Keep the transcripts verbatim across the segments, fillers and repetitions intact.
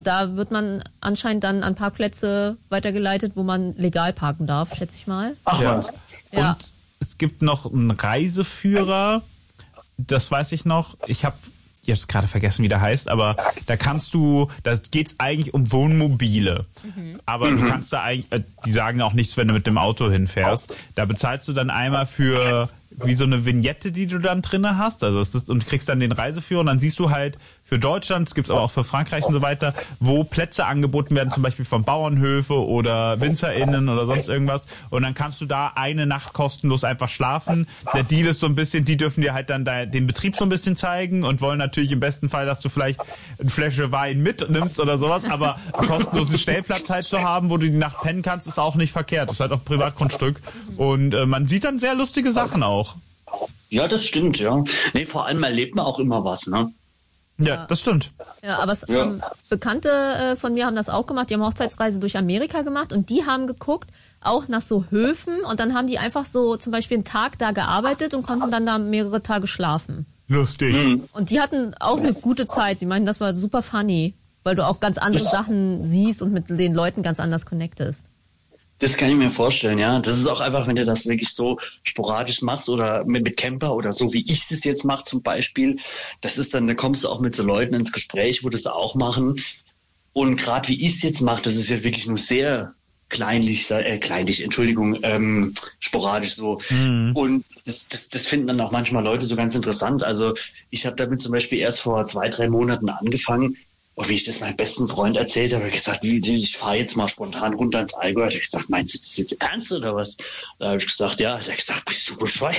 da wird man anscheinend dann an Parkplätze weitergeleitet, wo man legal parken darf, schätze ich mal. Ach ja. was. Ja. Und es gibt noch einen Reiseführer, das weiß ich noch. Ich habe jetzt gerade vergessen, wie der heißt, aber da kannst du, da geht's eigentlich um Wohnmobile. Mhm. Aber mhm. du kannst da eigentlich, die sagen auch nichts, wenn du mit dem Auto hinfährst. Da bezahlst du dann einmal für wie so eine Vignette, die du dann drinne hast, also es ist, und kriegst dann den Reiseführer und dann siehst du halt für Deutschland, es gibt's aber auch für Frankreich und so weiter, wo Plätze angeboten werden, zum Beispiel von Bauernhöfe oder WinzerInnen oder sonst irgendwas, und dann kannst du da eine Nacht kostenlos einfach schlafen. Der Deal ist so ein bisschen, die dürfen dir halt dann den Betrieb so ein bisschen zeigen und wollen natürlich im besten Fall, dass du vielleicht eine Flasche Wein mitnimmst oder sowas, aber einen kostenlosen Stellplatz halt zu haben, wo du die Nacht pennen kannst, ist auch nicht verkehrt. Das ist halt auf Privatgrundstück und äh, man sieht dann sehr lustige Sachen auch. Ja, das stimmt, ja. Nee, vor allem erlebt man auch immer was, ne? Ja, das stimmt. Ja, aber es, Ja. ähm, Bekannte äh, von mir haben das auch gemacht. Die haben Hochzeitsreise durch Amerika gemacht und die haben geguckt, auch nach so Höfen, und dann haben die einfach so zum Beispiel einen Tag da gearbeitet und konnten dann da mehrere Tage schlafen. Lustig. Mhm. Und die hatten auch eine gute Zeit. Sie meinten, das war super funny, weil du auch ganz andere Sachen siehst und mit den Leuten ganz anders connectest. Das kann ich mir vorstellen, ja. Das ist auch einfach, wenn du das wirklich so sporadisch machst oder mit, mit Camper oder so, wie ich das jetzt mache zum Beispiel. Das ist dann, da kommst du auch mit so Leuten ins Gespräch, wo das auch machen. Und gerade wie ich es jetzt mache, das ist ja wirklich nur sehr kleinlich, äh, kleinlich, Entschuldigung, ähm, sporadisch so. Mhm. Und das, das, das finden dann auch manchmal Leute so ganz interessant. Also ich habe damit zum Beispiel erst vor zwei, drei Monaten angefangen. Und wie ich das meinem besten Freund erzählt habe, habe ich gesagt, ich fahre jetzt mal spontan runter ins Allgäu. Da habe ich gesagt, meinst du das jetzt ernst oder was? Da habe ich gesagt, ja. Da habe ich gesagt, bist du bescheuert?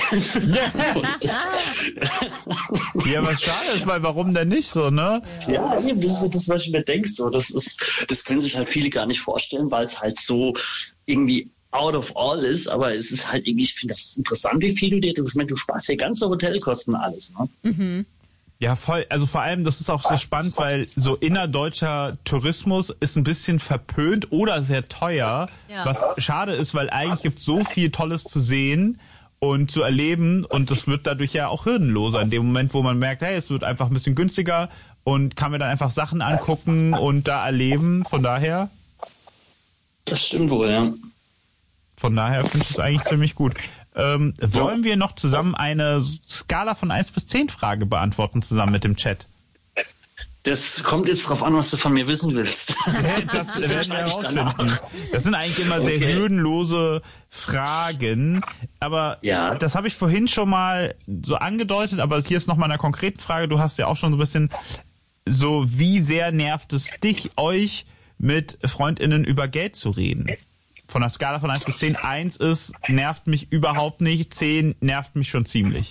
Ja, was schade ist, weil warum denn nicht so, ne? Ja, eben, das ist das, was ich mir denke. So, das ist, das können sich halt viele gar nicht vorstellen, weil es halt so irgendwie out of all ist. Aber es ist halt irgendwie, ich finde das interessant, wie viel du dir, ich meine, du sparst ja ganze Hotelkosten alles, ne? Mhm. Ja, voll. Also vor allem, das ist auch so spannend, weil so innerdeutscher Tourismus ist ein bisschen verpönt oder sehr teuer, ja. Was schade ist, weil eigentlich gibt es so viel Tolles zu sehen und zu erleben, und das wird dadurch ja auch hürdenloser in dem Moment, wo man merkt, hey, es wird einfach ein bisschen günstiger und kann mir dann einfach Sachen angucken und da erleben. Von daher. Das stimmt wohl, ja. Von daher finde ich es eigentlich ziemlich gut. Ähm, wollen wir noch zusammen eine Skala von eins bis zehn Frage beantworten, zusammen mit dem Chat? Das kommt jetzt drauf an, was du von mir wissen willst. Das werden wir herausfinden. Das sind eigentlich immer sehr okay. hürdenlose Fragen. Aber ja. Das habe ich vorhin schon mal so angedeutet, aber hier ist noch mal eine konkrete Frage. Du hast ja auch schon so ein bisschen so, wie sehr nervt es dich, euch mit FreundInnen über Geld zu reden? Von der Skala von eins bis zehn. eins ist, nervt mich überhaupt nicht. zehn nervt mich schon ziemlich.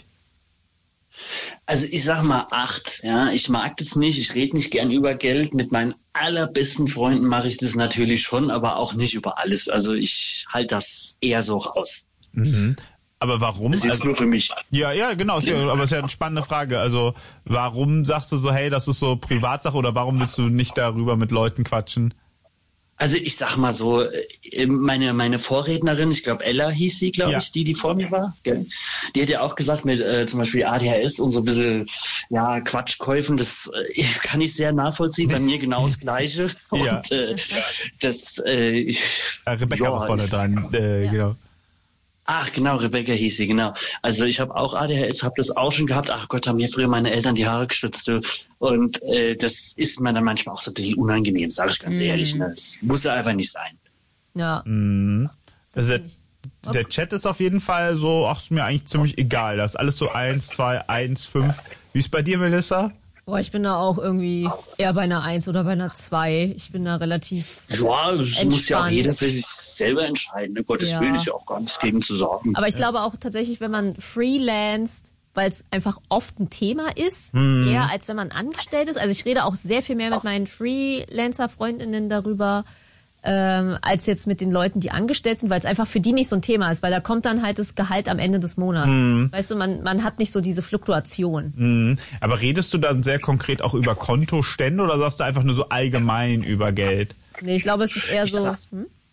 Also ich sag mal acht. Ja, ich mag das nicht. Ich rede nicht gern über Geld. Mit meinen allerbesten Freunden mache ich das natürlich schon, aber auch nicht über alles. Also ich halte das eher so raus. Mhm. Aber warum? Das ist jetzt also, nur für mich. Ja, ja, genau. Ja, aber es ist ja eine spannende Frage. Also warum sagst du so, hey, das ist so Privatsache, oder warum willst du nicht darüber mit Leuten quatschen? Also ich sag mal so, meine meine Vorrednerin, ich glaube Ella hieß sie, glaube ja. ich, die die vor mir war, gell? Die hat ja auch gesagt, mit äh, zum Beispiel A D H S und so ein bisschen ja Quatschkäufen, das äh, kann ich sehr nachvollziehen, bei mir genau das Gleiche. Ja. Und äh, das äh, ich, äh, Rebecca ja, war vorne dran, äh, ja. genau. Ach genau, Rebecca hieß sie, genau. Also ich habe auch A D H S, habe das auch schon gehabt. Ach Gott, haben mir früher meine Eltern die Haare gestützt. Und äh, das ist mir dann manchmal auch so ein bisschen unangenehm, sage ich ganz mm. ehrlich. Ne? Das muss ja einfach nicht sein. Ja. Mm. Also der, okay. der Chat ist auf jeden Fall so, ach, ist mir eigentlich ziemlich egal. Das ist alles so eins, zwei, eins, fünf. Wie ist bei dir, Melissa? Boah, ich bin da auch irgendwie eher bei einer eins oder bei einer zwei. Ich bin da relativ Ja, das entspannt. muss ja auch jeder für sich selber entscheiden. Ne? Gottes ja. Willen, ist ja auch gar nichts gegen zu sagen. Aber ich ja. glaube auch tatsächlich, wenn man freelanced, weil es einfach oft ein Thema ist, mhm. eher als wenn man angestellt ist. Also ich rede auch sehr viel mehr mit meinen Freelancer-Freundinnen darüber, ähm, als jetzt mit den Leuten, die angestellt sind, weil es einfach für die nicht so ein Thema ist, weil da kommt dann halt das Gehalt am Ende des Monats. Mhm. Weißt du, man man hat nicht so diese Fluktuation. Mhm. Aber redest du dann sehr konkret auch über Kontostände oder sagst du einfach nur so allgemein über Geld? Nee, ich glaube, es ist eher so... Hm?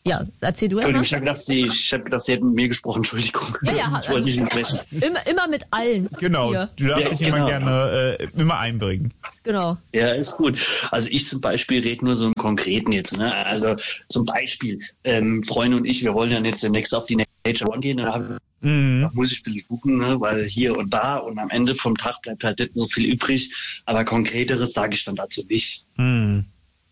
Ja, erzähl du Entschuldigung, erstmal. ich habe gedacht, sie, ich hab gedacht, sie hätten mit mir gesprochen. Entschuldigung. Ja, ja, ich wollte nicht unterbrechen. Immer, immer mit allen. Genau, Hier. du darfst Ja, dich immer genau. gerne äh, immer einbringen. Genau. Ja, ist gut. Also ich zum Beispiel rede nur so im Konkreten jetzt. Ne? Also zum Beispiel, ähm, Freunde und ich, wir wollen ja jetzt demnächst auf die Nature One gehen. Da hab- Mhm. da muss ich ein bisschen gucken, ne? Weil hier und da und am Ende vom Tag bleibt halt nicht so viel übrig. Aber Konkreteres sage ich dann dazu nicht. Mhm.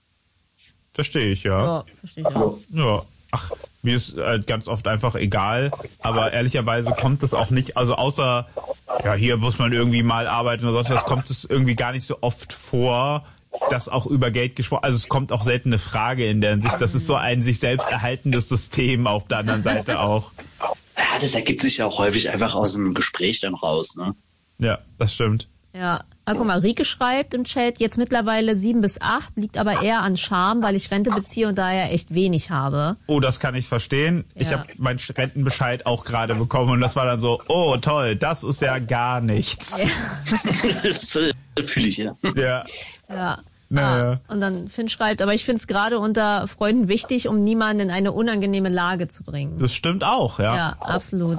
Verstehe ich, ja. Ja, verstehe ich auch. Ja. Ach, mir ist halt ganz oft einfach egal, aber ehrlicherweise kommt das auch nicht, also außer, ja, hier muss man irgendwie mal arbeiten oder sonst was, kommt es irgendwie gar nicht so oft vor, dass auch über Geld gesprochen, also es kommt auch selten eine Frage in der Hinsicht, das ist so ein sich selbst erhaltendes System auf der anderen Seite auch. Ja, das ergibt sich ja auch häufig einfach aus einem Gespräch dann raus. Ne? Ja, das stimmt. Ja, ah, guck mal, Rike schreibt im Chat, jetzt mittlerweile sieben bis acht, liegt aber eher an Scham, weil ich Rente beziehe und daher echt wenig habe. Oh, das kann ich verstehen. Ich Ja. habe meinen Rentenbescheid auch gerade bekommen und das war dann so, oh toll, das ist ja gar nichts. Ja. Das äh, fühle ich, ja. Ja. Ja. Naja. Ah, und dann Finn schreibt, aber ich finde es gerade unter Freunden wichtig, um niemanden in eine unangenehme Lage zu bringen. Das stimmt auch, ja. Ja, absolut.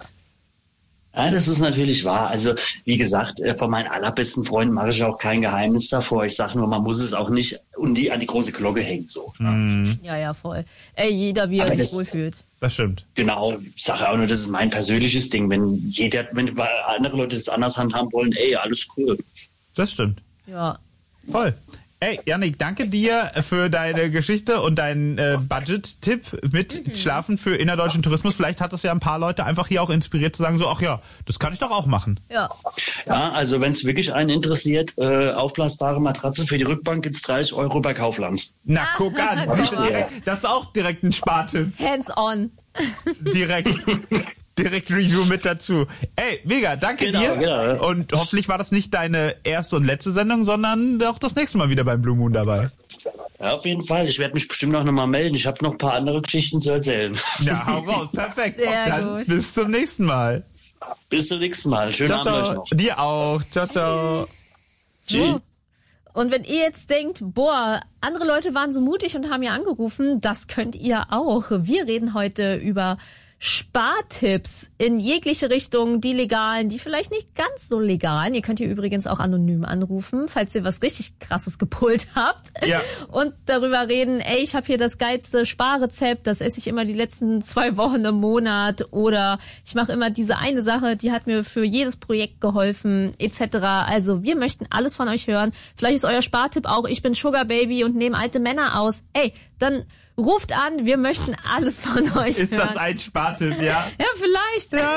Ja, das ist natürlich wahr. Also wie gesagt, äh, von meinen allerbesten Freunden mache ich auch kein Geheimnis davor. Ich sage nur, man muss es auch nicht an die, an die große Glocke hängen. So. Mhm. Ja, ja, voll. Ey, jeder, wie er Aber sich das- wohlfühlt. Das stimmt. Genau, ich sage auch nur, das ist mein persönliches Ding. Wenn jeder, wenn andere Leute das anders handhaben wollen, ey, alles cool. Das stimmt. Ja. Voll. Ey, Yannick, danke dir für deine Geschichte und deinen äh, Budget-Tipp mit Mhm. Schlafen für innerdeutschen Tourismus. Vielleicht hat das ja ein paar Leute einfach hier auch inspiriert zu sagen, so, ach ja, das kann ich doch auch machen. Ja. Ja, also wenn es wirklich einen interessiert, äh, aufblasbare Matratze für die Rückbank gibt's dreißig Euro bei Kaufland. Na, guck an. Guck Das ist mal. direkt- das ist auch direkt ein Spartipp. Hands on. Direkt. Direkt Review mit dazu. Ey, mega, danke Genau, dir. genau. Und hoffentlich war das nicht deine erste und letzte Sendung, sondern auch das nächste Mal wieder beim Blue Moon dabei. Ja, auf jeden Fall. Ich werde mich bestimmt auch nochmal melden. Ich habe noch ein paar andere Geschichten zu erzählen. Ja, hau raus. Perfekt. Sehr Dann gut. bis zum nächsten Mal. Bis zum nächsten Mal. Schönen Ciao, Abend euch ciao. noch. Dir auch. Ciao, ciao. Tschüss. So. Und wenn ihr jetzt denkt, boah, andere Leute waren so mutig und haben ja angerufen, das könnt ihr auch. Wir reden heute über Spartipps in jegliche Richtung, die legalen, die vielleicht nicht ganz so legalen. Ihr könnt hier übrigens auch anonym anrufen, falls ihr was richtig Krasses gepult habt. Ja. Und darüber reden, ey, ich habe hier das geilste Sparrezept, das esse ich immer die letzten zwei Wochen im Monat. Oder ich mache immer diese eine Sache, die hat mir für jedes Projekt geholfen, et cetera. Also wir möchten alles von euch hören. Vielleicht ist euer Spartipp auch, ich bin Sugar Baby und nehme alte Männer aus. Ey, dann ruft an, wir möchten alles von euch Ist hören. das ein Spartipp, ja? Ja, vielleicht. Ja.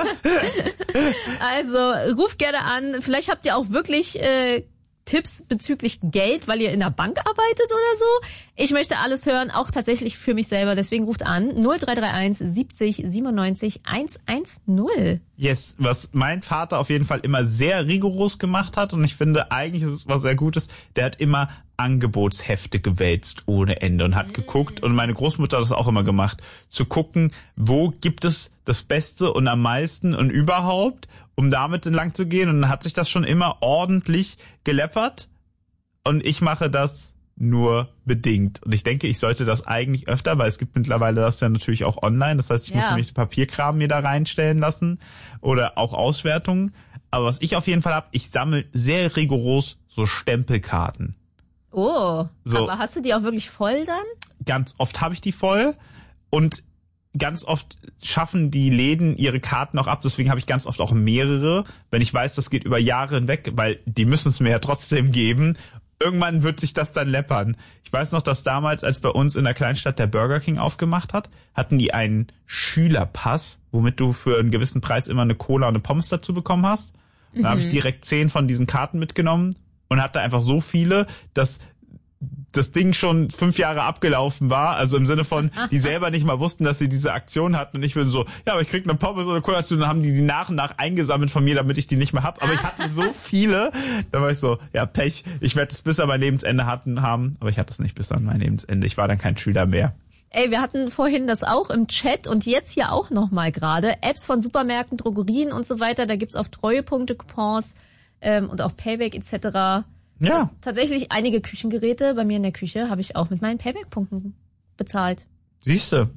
Also ruft gerne an. Vielleicht habt ihr auch wirklich äh, Tipps bezüglich Geld, weil ihr in der Bank arbeitet oder so. Ich möchte alles hören, auch tatsächlich für mich selber. Deswegen ruft an null drei drei eins siebzig siebenundneunzig hundertzehn. Yes, was mein Vater auf jeden Fall immer sehr rigoros gemacht hat und ich finde eigentlich ist es was sehr Gutes, der hat immer Angebotshefte gewälzt ohne Ende und hat geguckt und meine Großmutter hat das auch immer gemacht, zu gucken, wo gibt es das Beste und am meisten und überhaupt, um damit entlang zu gehen und dann hat sich das schon immer ordentlich geleppert und ich mache das nur bedingt. Und ich denke, ich sollte das eigentlich öfter, weil es gibt mittlerweile das ja natürlich auch online. Das heißt, ich Ja. muss nämlich den Papierkram mir da reinstellen lassen oder auch Auswertungen. Aber was ich auf jeden Fall habe, ich sammle sehr rigoros so Stempelkarten. Oh, So. aber hast du die auch wirklich voll dann? Ganz oft habe ich die voll und ganz oft schaffen die Läden ihre Karten auch ab. Deswegen habe ich ganz oft auch mehrere, wenn ich weiß, das geht über Jahre hinweg, weil die müssen es mir ja trotzdem geben. Irgendwann wird sich das dann läppern. Ich weiß noch, dass damals, als bei uns in der Kleinstadt der Burger King aufgemacht hat, hatten die einen Schülerpass, womit du für einen gewissen Preis immer eine Cola und eine Pommes dazu bekommen hast. Da Mhm. habe ich direkt zehn von diesen Karten mitgenommen und hatte einfach so viele, dass das Ding schon fünf Jahre abgelaufen war, also im Sinne von, die selber nicht mal wussten, dass sie diese Aktion hatten und ich bin so, ja, aber ich krieg eine Pommes oder eine Cola dazu und dann haben die die nach und nach eingesammelt von mir, damit ich die nicht mehr hab, aber ich hatte so viele, da war ich so, ja, Pech, ich werde es bis an mein Lebensende hatten, haben, aber ich hatte es nicht bis an mein Lebensende, ich war dann kein Schüler mehr. Ey, wir hatten vorhin das auch im Chat und jetzt hier auch nochmal gerade. Apps von Supermärkten, Drogerien und so weiter, da gibt's auf Treuepunkte Coupons ähm, und auch Payback et cetera. Ja, Tatsächlich einige Küchengeräte bei mir in der Küche habe ich auch mit meinen Payback-Punkten bezahlt. siehste, ja,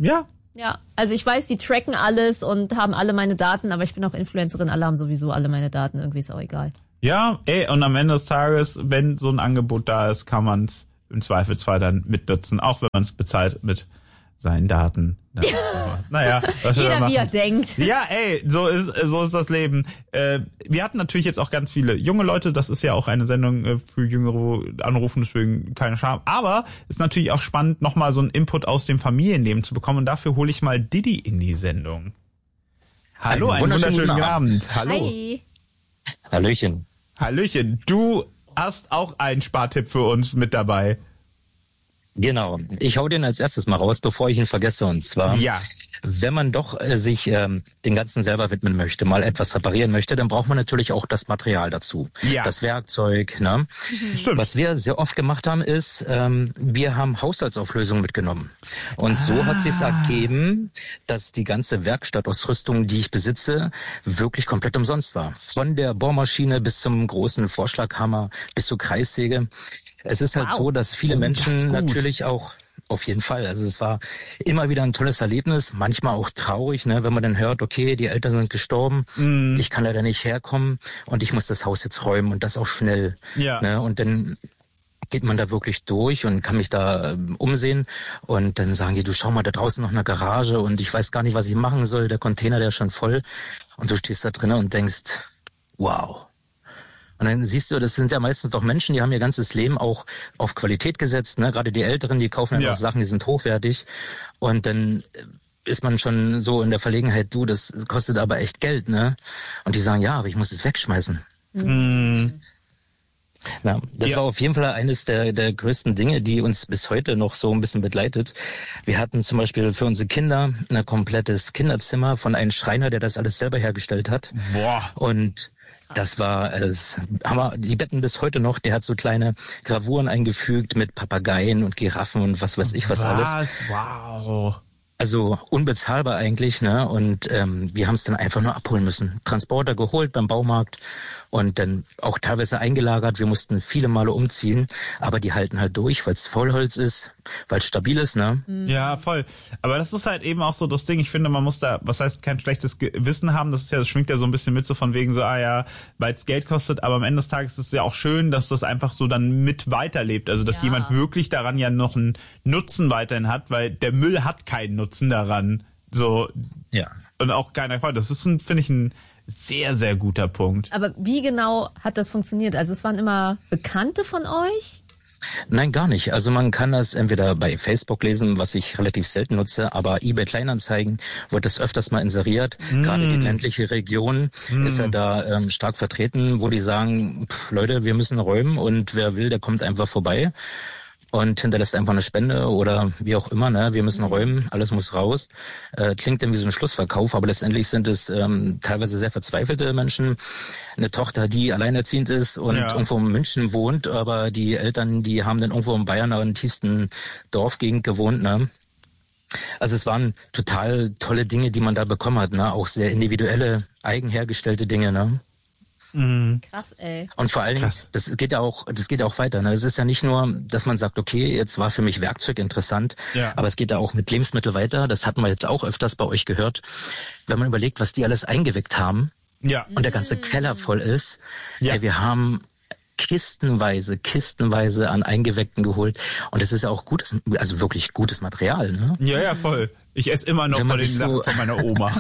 Ja, also ich weiß, die tracken alles und haben alle meine Daten, aber ich bin auch Influencerin, alle haben sowieso alle meine Daten, irgendwie ist auch egal. Ja, ey, und am Ende des Tages, wenn so ein Angebot da ist, kann man es im Zweifelsfall dann mitnutzen, auch wenn man es bezahlt mit seinen Daten. Ja, aber, naja, was wir Jeder machen. wie er denkt. Ja, ey, so ist so ist das Leben. Äh, wir hatten natürlich jetzt auch ganz viele junge Leute. Das ist ja auch eine Sendung äh, für Jüngere, wo anrufen, deswegen keine Scham. Aber ist natürlich auch spannend, nochmal so einen Input aus dem Familienleben zu bekommen. Und dafür hole ich mal Didi in die Sendung. Hallo, einen wunderschönen, wunderschönen Abend. Abend. Hallo. Hi. Hallöchen. Hallöchen. Du hast auch einen Spartipp für uns mit dabei. Genau. Ich hau den als erstes mal raus, bevor ich ihn vergesse. Und zwar, ja. wenn man doch äh, sich ähm, den Ganzen selber widmen möchte, mal etwas reparieren möchte, dann braucht man natürlich auch das Material dazu. Ja. Das Werkzeug. Ne? Mhm. Stimmt. Was wir sehr oft gemacht haben, ist, ähm, wir haben Haushaltsauflösungen mitgenommen. Und ah. so hat sich's ergeben, dass die ganze Werkstattausrüstung, die ich besitze, wirklich komplett umsonst war. Von der Bohrmaschine bis zum großen Vorschlaghammer bis zur Kreissäge. Es ist halt wow. so, dass viele oh, Menschen das natürlich auch, auf jeden Fall, also es war immer wieder ein tolles Erlebnis, manchmal auch traurig, ne, wenn man dann hört, okay, die Eltern sind gestorben, mm. ich kann leider nicht herkommen und ich muss das Haus jetzt räumen und das auch schnell. Ja. Ne, und dann geht man da wirklich durch und kann mich da ähm, umsehen und dann sagen die, du schau mal, da draußen noch eine Garage und ich weiß gar nicht, was ich machen soll, der Container, der ist schon voll und du stehst da drinnen und denkst, wow. Und dann siehst du, das sind ja meistens doch Menschen, die haben ihr ganzes Leben auch auf Qualität gesetzt, ne? Gerade die Älteren, die kaufen einfach ja. Sachen, die sind hochwertig. Und dann ist man schon so in der Verlegenheit, du, das kostet aber echt Geld, ne? Und die sagen, ja, aber ich muss es wegschmeißen. Mhm. Na, das ja. war auf jeden Fall eines der, der größten Dinge, die uns bis heute noch so ein bisschen begleitet. Wir hatten zum Beispiel für unsere Kinder ein komplettes Kinderzimmer von einem Schreiner, der das alles selber hergestellt hat. Boah. Und das war, das haben wir, die Betten bis heute noch, der hat so kleine Gravuren eingefügt mit Papageien und Giraffen und was weiß ich was, was? alles. Wow. Also unbezahlbar eigentlich, ne? Und ähm, wir haben es dann einfach nur abholen müssen. Transporter geholt beim Baumarkt und dann auch teilweise eingelagert. Wir mussten viele Male umziehen, aber die halten halt durch, weil es Vollholz ist, weil es stabil ist, ne? Ja, voll. Aber das ist halt eben auch so das Ding. Ich finde, man muss da, was heißt, kein schlechtes Gewissen haben. Das ist ja, das schwingt ja so ein bisschen mit so von wegen so, ah ja, weil es Geld kostet. Aber am Ende des Tages ist es ja auch schön, dass das einfach so dann mit weiterlebt. Also, dass ja. jemand wirklich daran ja noch einen Nutzen weiterhin hat, weil der Müll hat keinen Nutzen daran. So. Ja. Und auch keiner Fall. Das ist, finde ich, ein sehr, sehr guter Punkt. Aber wie genau hat das funktioniert? Also es waren immer Bekannte von euch? Nein, gar nicht. Also man kann das entweder bei Facebook lesen, was ich relativ selten nutze, aber eBay Kleinanzeigen wird das öfters mal inseriert. Mm. Gerade die ländliche Region mm. ist ja da ähm, stark vertreten, wo die sagen, pff, Leute, wir müssen räumen und wer will, der kommt einfach vorbei und hinterlässt einfach eine Spende oder wie auch immer, ne? Wir müssen räumen, alles muss raus. Äh, klingt dann wie so ein Schlussverkauf, aber letztendlich sind es ähm, teilweise sehr verzweifelte Menschen. Eine Tochter, die alleinerziehend ist und ja. irgendwo in München wohnt, aber die Eltern, die haben dann irgendwo in Bayern in der tiefsten Dorfgegend gewohnt, ne? Also es waren total tolle Dinge, die man da bekommen hat, ne? Auch sehr individuelle, eigenhergestellte Dinge, ne? Mhm. Krass, ey. Und vor allen Dingen, das geht ja auch, das geht ja auch weiter. Ne? Es ist ja nicht nur, dass man sagt, okay, jetzt war für mich Werkzeug interessant, ja. aber es geht ja auch mit Lebensmittel weiter. Das hatten wir jetzt auch öfters bei euch gehört. Wenn man überlegt, was die alles eingeweckt haben ja. und der ganze Keller voll ist, ja. ey, wir haben kistenweise, kistenweise an Eingeweckten geholt. Und es ist ja auch gutes, also wirklich gutes Material, ne? Ja, ja, voll. Ich esse immer noch von den Sachen so von meiner Oma.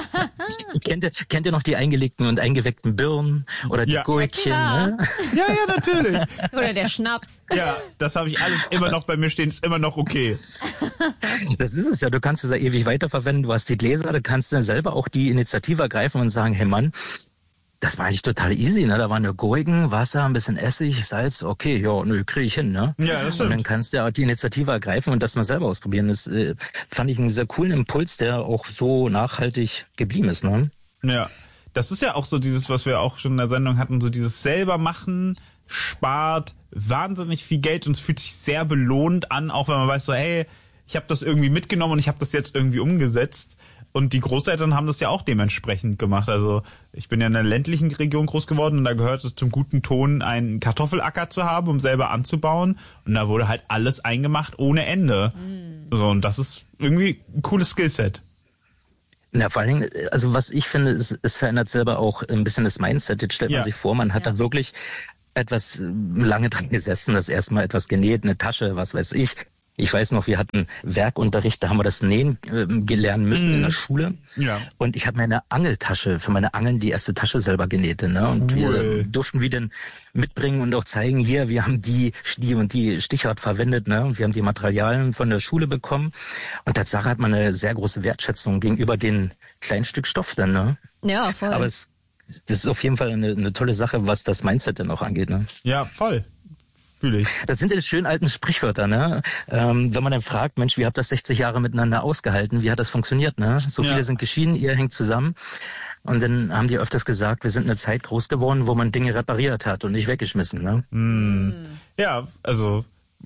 kennt, ihr, kennt ihr noch die eingelegten und eingeweckten Birnen oder die ja. Gurkchen, ja, ne? Ja, ja, natürlich. Oder der Schnaps. Ja, das habe ich alles immer noch bei mir stehen, ist immer noch okay. Das ist es ja, du kannst es ja ewig weiterverwenden. Du hast die Gläser, du kannst dann selber auch die Initiative ergreifen und sagen, hey Mann, das war eigentlich total easy, ne? Da waren nur Gurken, Wasser, ein bisschen Essig, Salz, okay, ja, nö, kriege ich hin, ne? Ja, das stimmt. Und dann kannst du ja die Initiative ergreifen und das mal selber ausprobieren. Das äh, fand ich einen sehr coolen Impuls, der auch so nachhaltig geblieben ist, ne? Ja, das ist ja auch so dieses, was wir auch schon in der Sendung hatten, so dieses selber machen, spart wahnsinnig viel Geld und es fühlt sich sehr belohnt an, auch wenn man weiß so, hey, ich habe das irgendwie mitgenommen und ich habe das jetzt irgendwie umgesetzt. Und die Großeltern haben das ja auch dementsprechend gemacht. Also ich bin ja in einer ländlichen Region groß geworden und da gehört es zum guten Ton, einen Kartoffelacker zu haben, um selber anzubauen. Und da wurde halt alles eingemacht ohne Ende. Mm. So, und das ist irgendwie ein cooles Skillset. Na, vor allen Dingen, also was ich finde, es, es verändert selber auch ein bisschen das Mindset. Jetzt stellt Ja. man sich vor, man hat Ja. da wirklich etwas äh, lange dran gesessen, das erstmal etwas genäht, eine Tasche, was weiß ich. Ich weiß noch, wir hatten Werkunterricht, da haben wir das Nähen äh, gelernt müssen Mhm. in der Schule. Ja. Und ich habe mir eine Angeltasche, für meine Angeln die erste Tasche selber genäht. Ne? Und Cool. wir durften wir dann mitbringen und auch zeigen, hier, wir haben die, die und die Stichart verwendet. Ne? Und wir haben die Materialien von der Schule bekommen. Und Tatsache hat man eine sehr große Wertschätzung gegenüber den kleinen Stück Stoff dann. Ne? Ja, voll. Aber es, das ist auf jeden Fall eine, eine tolle Sache, was das Mindset dann auch angeht. Ne? Ja, voll. Fühle ich. Das sind ja schön alten Sprichwörter, ne? Ähm, wenn man dann fragt, Mensch, wie habt ihr das sechzig Jahre miteinander ausgehalten? Wie hat das funktioniert, ne? So Ja. viele sind geschieden, ihr hängt zusammen. Und dann haben die öfters gesagt, wir sind in einer Zeit groß geworden, wo man Dinge repariert hat und nicht weggeschmissen, ne? Mhm. Ja, also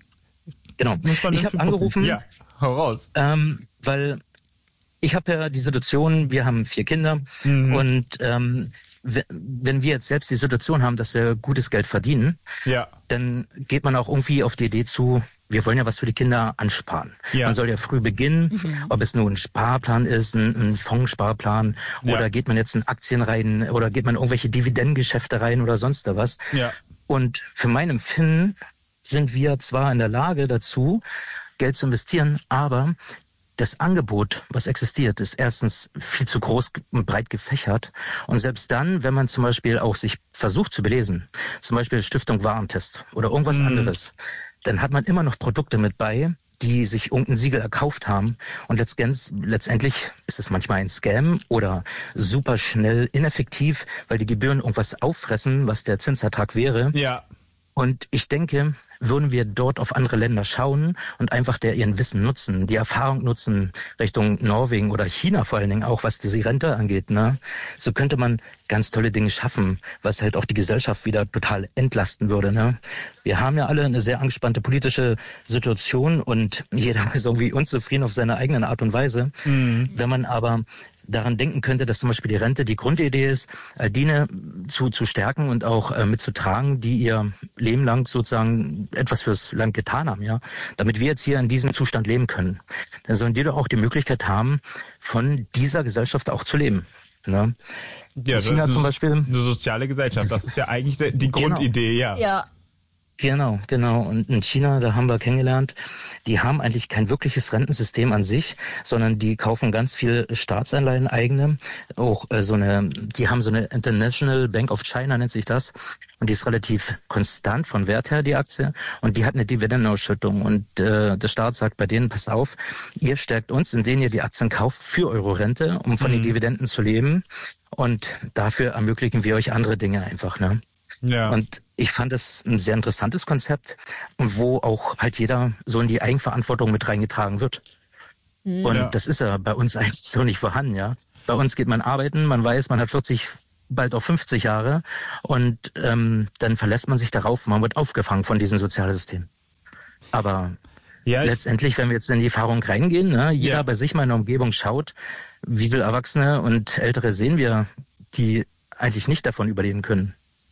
Genau. muss man Ich habe angerufen, Ja, hau raus. ähm, weil ich habe ja die Situation, wir haben vier Kinder Mhm. und ähm, w- wenn wir jetzt selbst die Situation haben, dass wir gutes Geld verdienen, Ja. dann geht man auch irgendwie auf die Idee zu, wir wollen ja was für die Kinder ansparen. Ja. Man soll ja früh beginnen, ob es nur ein Sparplan ist, ein, ein Fondssparplan Ja. oder geht man jetzt in Aktien rein oder geht man in irgendwelche Dividendengeschäfte rein oder sonst da was. Ja. Und für mein Empfinden sind wir zwar in der Lage dazu, Geld zu investieren, aber das Angebot, was existiert, ist erstens viel zu groß und breit gefächert. Und selbst dann, wenn man zum Beispiel auch sich versucht zu belesen, zum Beispiel Stiftung Warentest oder irgendwas Mhm. anderes, dann hat man immer noch Produkte mit bei, die sich irgendein Siegel erkauft haben. Und letztendlich, letztendlich ist es manchmal ein Scam oder super schnell ineffektiv, weil die Gebühren irgendwas auffressen, was der Zinsertrag wäre. Ja. Und ich denke, würden wir dort auf andere Länder schauen und einfach der ihren Wissen nutzen, die Erfahrung nutzen Richtung Norwegen oder China vor allen Dingen auch, was diese Rente angeht, ne? So könnte man ganz tolle Dinge schaffen, was halt auch die Gesellschaft wieder total entlasten würde, ne? Wir haben ja alle eine sehr angespannte politische Situation und jeder ist irgendwie unzufrieden auf seine eigenen Art und Weise. Mhm. Wenn man aber daran denken könnte, dass zum Beispiel die Rente die Grundidee ist, all diejenigen zu, zu stärken und auch äh, mitzutragen, die ihr Leben lang sozusagen etwas fürs Land getan haben, ja, damit wir jetzt hier in diesem Zustand leben können. Dann sollen die doch auch die Möglichkeit haben, von dieser Gesellschaft auch zu leben. Ne? Ja, das China ist zum eine, Beispiel. eine soziale Gesellschaft. Das ist ja eigentlich die, die Genau. Grundidee, ja. ja. Genau, genau. Und in China, da haben wir kennengelernt, die haben eigentlich kein wirkliches Rentensystem an sich, sondern die kaufen ganz viel Staatsanleihen eigene. Auch äh, so eine, die haben so eine International Bank of China, nennt sich das. Und die ist relativ konstant von Wert her, die Aktie. Und die hat eine Dividendenausschüttung. Und äh, der Staat sagt bei denen, pass auf, ihr stärkt uns, indem ihr die Aktien kauft für eure Rente, um von Mhm. den Dividenden zu leben. Und dafür ermöglichen wir euch andere Dinge einfach, ne? Ja. Und ich fand es ein sehr interessantes Konzept, wo auch halt jeder so in die Eigenverantwortung mit reingetragen wird. Und Ja. das ist ja bei uns eigentlich so nicht vorhanden, ja. Bei uns geht man arbeiten, man weiß, man hat vierzig, bald auch fünfzig Jahre und ähm, dann verlässt man sich darauf, man wird aufgefangen von diesem Sozialsystem. Aber ja, ich, letztendlich, wenn wir jetzt in die Erfahrung reingehen, ne, jeder Ja. bei sich mal in der Umgebung schaut, wie viele Erwachsene und Ältere sehen wir, die eigentlich nicht davon überleben können.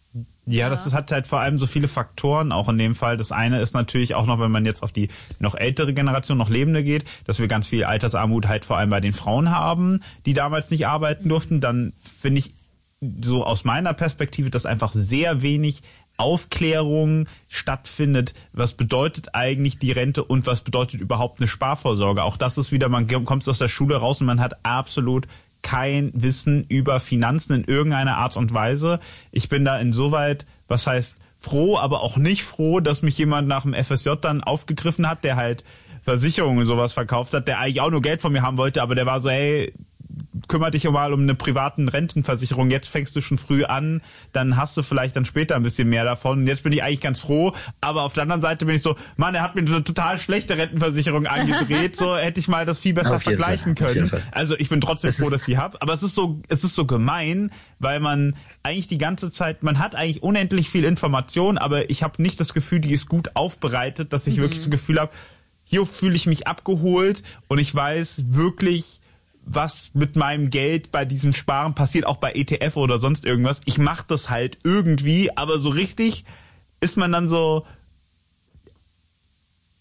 Ja, das ist, hat halt vor allem so viele Faktoren auch in dem Fall. Das eine ist natürlich auch noch, wenn man jetzt auf die noch ältere Generation, noch Lebende geht, dass wir ganz viel Altersarmut halt vor allem bei den Frauen haben, die damals nicht arbeiten durften. Dann finde ich so aus meiner Perspektive, dass einfach sehr wenig Aufklärung stattfindet. Was bedeutet eigentlich die Rente und was bedeutet überhaupt eine Sparvorsorge? Auch das ist wieder, man kommt aus der Schule raus und man hat absolut kein Wissen über Finanzen in irgendeiner Art und Weise. Ich bin da insoweit, was heißt froh, aber auch nicht froh, dass mich jemand nach dem F S J dann aufgegriffen hat, der halt Versicherungen und sowas verkauft hat, der eigentlich auch nur Geld von mir haben wollte, aber der war so, hey, kümmere dich mal um eine privaten Rentenversicherung, jetzt fängst du schon früh an, dann hast du vielleicht dann später ein bisschen mehr davon. Und jetzt bin ich eigentlich ganz froh, aber auf der anderen Seite bin ich so, Mann, er hat mir eine total schlechte Rentenversicherung angedreht, so hätte ich mal das viel besser Auf jeden vergleichen Fall, auf jeden können. Fall. Also ich bin trotzdem Es froh, ist- dass ich die habe, aber es ist so, es ist so gemein, weil man eigentlich die ganze Zeit, man hat eigentlich unendlich viel Information, aber ich habe nicht das Gefühl, die ist gut aufbereitet, dass ich wirklich das Gefühl habe, hier fühle ich mich abgeholt und ich weiß wirklich, was mit meinem Geld bei diesem Sparen passiert, auch bei E T F oder sonst irgendwas. Ich mache das halt irgendwie, aber so richtig ist man dann so,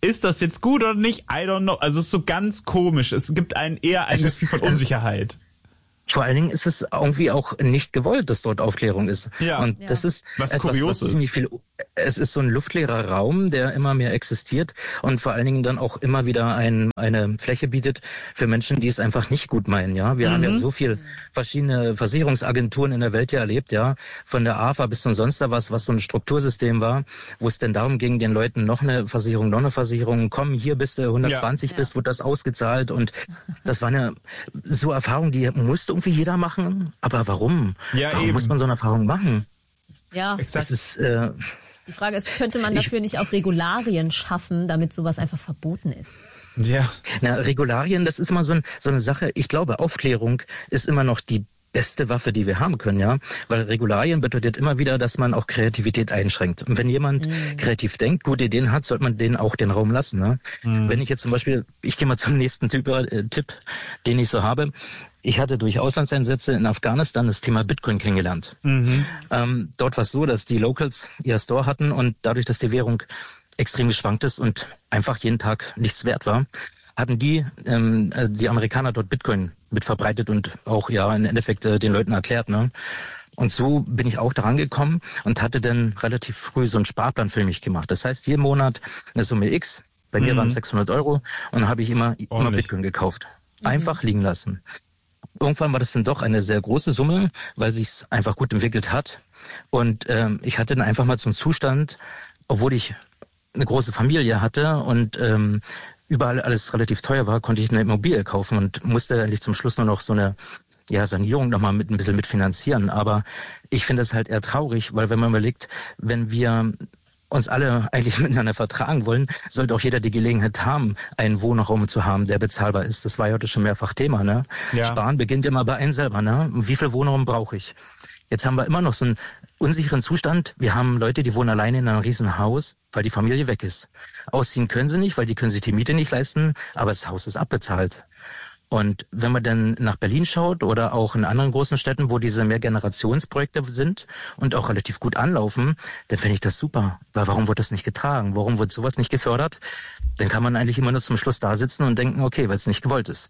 ist das jetzt gut oder nicht? I don't know. Also es ist so ganz komisch. Es gibt einen eher ein Gefühl von Unsicherheit. Vor allen Dingen ist es irgendwie auch nicht gewollt, dass dort Aufklärung ist. Ja. Und ja. das ist was etwas, kurios was ist. ziemlich viel, es ist so ein luftleerer Raum, der immer mehr existiert und vor allen Dingen dann auch immer wieder ein, eine Fläche bietet für Menschen, die es einfach nicht gut meinen, ja. Wir mhm. haben ja so viel verschiedene Versicherungsagenturen in der Welt ja erlebt, ja. Von der A F A bis zum sonst da was, was so ein Struktursystem war, wo es denn darum ging, den Leuten noch eine Versicherung, noch eine Versicherung, komm, hier bist du hundertzwanzig ja. bist, wird das ausgezahlt und das war eine so Erfahrung, die musste irgendwie jeder machen. Aber warum? Ja, warum eben. muss man so eine Erfahrung machen? Ja. Das ist, äh, die Frage ist, könnte man dafür nicht auch Regularien schaffen, damit sowas einfach verboten ist? Ja. Na, Regularien, das ist immer so, ein, so eine Sache. Ich glaube, Aufklärung ist immer noch die beste Waffe, die wir haben können, ja. Weil Regularien bedeutet immer wieder, dass man auch Kreativität einschränkt. Und wenn jemand mm. kreativ denkt, gute Ideen hat, sollte man denen auch den Raum lassen. Ne? Mm. Wenn ich jetzt zum Beispiel, ich gehe mal zum nächsten Typ, äh, Tipp, den ich so habe. Ich hatte durch Auslandseinsätze in Afghanistan das Thema Bitcoin kennengelernt. Mhm. Ähm, dort war es so, dass die Locals ihr Store hatten und dadurch, dass die Währung extrem geschwankt ist und einfach jeden Tag nichts wert war, hatten die, ähm, die Amerikaner dort Bitcoin mit verbreitet und auch ja im Endeffekt äh, den Leuten erklärt. Ne? Und so bin ich auch daran gekommen und hatte dann relativ früh so einen Sparplan für mich gemacht. Das heißt, jeden Monat eine Summe X, bei mhm. mir waren es sechshundert Euro und dann habe ich immer, immer Bitcoin gekauft. Einfach mhm. liegen lassen. Irgendwann war das dann doch eine sehr große Summe, weil sich's einfach gut entwickelt hat. Und ähm, ich hatte dann einfach mal so einen Zustand, obwohl ich eine große Familie hatte und ähm, überall alles relativ teuer war, konnte ich eine Immobilie kaufen und musste eigentlich zum Schluss nur noch so eine ja, Sanierung nochmal mit ein bisschen mitfinanzieren. Aber ich finde es halt eher traurig, weil wenn man überlegt, wenn wir uns alle eigentlich miteinander vertragen wollen, sollte auch jeder die Gelegenheit haben, einen Wohnraum zu haben, der bezahlbar ist. Das war ja heute schon mehrfach Thema. Ne? Ja. Sparen beginnt immer bei einem selber. Ne? Wie viel Wohnraum brauche ich? Jetzt haben wir immer noch so einen unsicheren Zustand. Wir haben Leute, die wohnen alleine in einem riesen Haus, weil die Familie weg ist. Ausziehen können sie nicht, weil die können sich die Miete nicht leisten, aber das Haus ist abbezahlt. Und wenn man dann nach Berlin schaut oder auch in anderen großen Städten, wo diese Mehrgenerationsprojekte sind und auch relativ gut anlaufen, dann finde ich das super. Weil warum wird das nicht getragen? Warum wird sowas nicht gefördert? Dann kann man eigentlich immer nur zum Schluss da sitzen und denken, okay, weil es nicht gewollt ist.